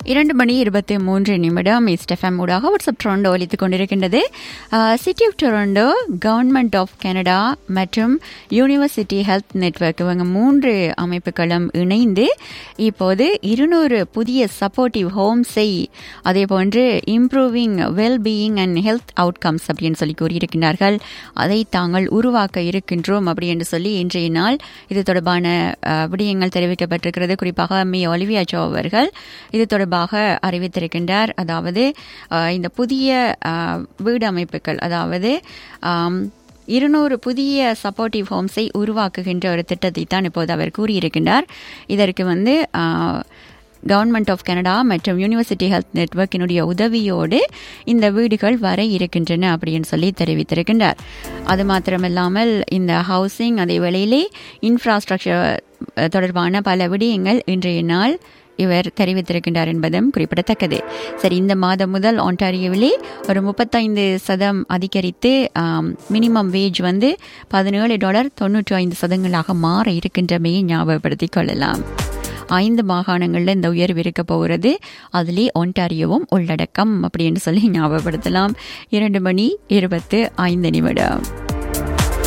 2:23 இஸ்டெஃபம் ஊடாக WhatsApp Toronto ஒலித்துக் கொண்டிருக்கின்றது. City of Toronto, government of Canada மற்றும் யூனிவர்சிட்டி ஹெல்த் நெட்வொர்க் இவங்க 3 அமைப்புகளும் இணைந்து இப்போது 200 புதிய சப்போர்ட்டிவ் ஹோம்ஸை, அதே போன்று improving wellbeing and health outcomes அப்படின்னு சொல்லி கூறியிருக்கிறார்கள். அதை தாங்கள் உருவாக்க இருக்கின்றோம் அப்படி என்று சொல்லி இன்றைய நாள் இது தொடர்பான விடயங்கள் தெரிவிக்கப்பட்டிருக்கிறது. குறிப்பாக ஒலிவியா ஜோ அவர்கள் இது தொடர்பாக அறிவித்திருக்கின்றார். அதாவது இந்த புதிய வீடு அமைப்புகள், அதாவது 200 புதிய சப்போர்ட்டிவ் ஹோம்ஸை உருவாக்குகின்ற ஒரு திட்டத்தை தான் இப்போது அவர் கூறியிருக்கின்றார். இதற்கு கவர்மெண்ட் ஆஃப் கனடா மற்றும் யூனிவர்சிட்டி ஹெல்த் நெட்வொர்க்கினுடைய உதவியோடு இந்த வீடுகள் வர இருக்கின்றன அப்படின்னு சொல்லி தெரிவித்திருக்கின்றார். அது மாத்திரமில்லாமல் இந்த ஹவுசிங், அதே வேளையிலே இன்ஃப்ராஸ்ட்ரக்சர் தொடர்பான பல விடயங்கள் இன்றைய நாள் இவர் தெரிவித்திருக்கின்றார் என்பதும் குறிப்பிடத்தக்கது. சரி, இந்த மாதம் முதல் ஒன்டாரியோவிலே ஒரு 35% அதிகரித்து மினிமம் வேஜ் $17.95 மாற இருக்கின்றமையை ஞாபகப்படுத்திக் கொள்ளலாம். 5 மாகாணங்களில் இந்த உயர்வு இருக்க போகிறது. அதிலே ஒன்டாரியோவும் உள்ளடக்கம் அப்படின்னு சொல்லி ஞாபகப்படுத்தலாம். 2:25